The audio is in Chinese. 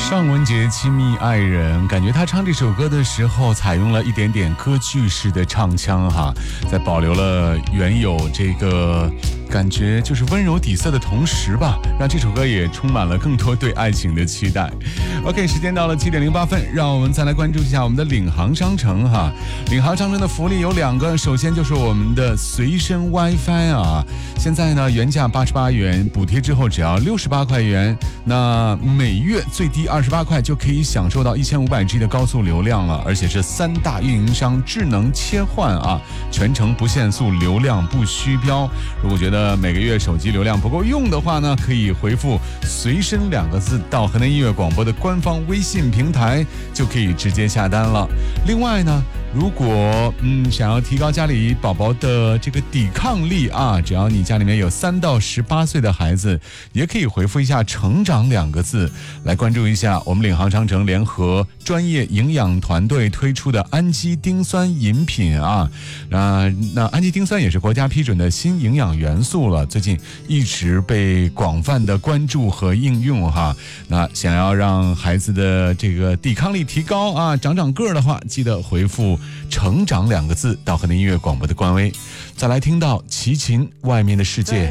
尚雯婕亲密爱人，感觉他唱这首歌的时候采用了一点点歌剧式的唱腔哈，在保留了原有这个感觉就是温柔底色的同时吧，让这首歌也充满了更多对爱情的期待。OK， 时间到了7:08，让我们再来关注一下我们的领航商城哈。领航商城的福利有2个，首先就是我们的随身 WiFi 啊，现在呢原价88元，补贴之后只要68块元，那每月最低28块就可以享受到1500G 的高速流量了，而且是3大运营商智能切换啊，全程不限速，流量不虚标。如果觉得每个月手机流量不够用的话呢，可以回复随身2个字到河南音乐广播的官方微信平台，就可以直接下单了。另外呢，如果想要提高家里宝宝的这个抵抗力啊，只要你家里面有3到18岁的孩子，也可以回复一下成长2个字来关注一下我们领航商城联合专业营养团队推出的氨基丁酸饮品啊。那氨基丁酸也是国家批准的新营养元素了，最近一直被广泛的关注和应用哈。那想要让孩子的这个抵抗力提高啊，长个儿的话，记得回复成长2个字到河南音乐广播的官微。再来听到齐秦外面的世界。